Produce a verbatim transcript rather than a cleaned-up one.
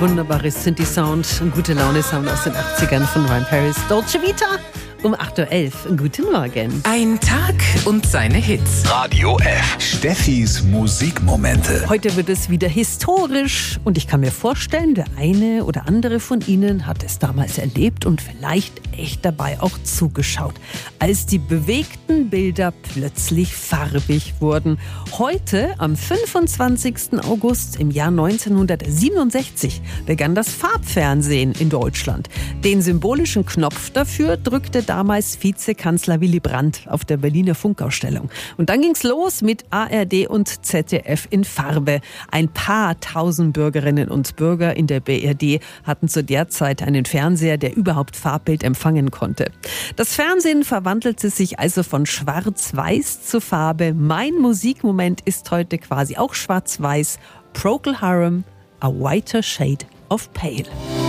wunderbare Synthi-Sound, ein gute Laune-Sound aus den achtzigern von Ryan Paris. Dolce Vita um acht Uhr elf. Guten Morgen. Ein Tag und seine Hits. Radio F. Steffis Musikmomente. Heute wird es wieder historisch und ich kann mir vorstellen, der eine oder andere von Ihnen hat es damals erlebt und vielleicht echt dabei auch zugeschaut, als die bewegten Bilder plötzlich farbig wurden. Heute, am fünfundzwanzigsten August im Jahr neunzehnhundertsiebenundsechzig, begann das Farbfernsehen in Deutschland. Den symbolischen Knopf dafür drückte damals Vizekanzler Willy Brandt auf der Berliner Funkausstellung. Und dann ging's los mit A R D und Z D F in Farbe. Ein paar tausend Bürgerinnen und Bürger in der B R D hatten zu der Zeit einen Fernseher, der überhaupt Farbbild empfangen konnte. Das Fernsehen verwandelte sich also von schwarz-weiß zu Farbe. Mein Musikmoment ist heute quasi auch schwarz-weiß. Procol Harum, A Whiter Shade of Pale.